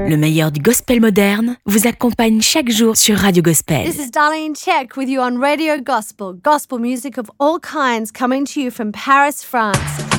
Le meilleur du gospel moderne vous accompagne chaque jour sur Radio Gospel. This is Darlene Check with you on Radio Gospel. Gospel music of all kinds coming to you from Paris, France.